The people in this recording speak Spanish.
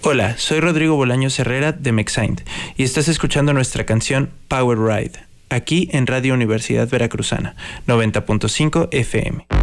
Hola, soy Rodrigo Bolaños Herrera de Mexaint y estás escuchando nuestra canción Power Ride, aquí en Radio Universidad Veracruzana, 90.5 FM.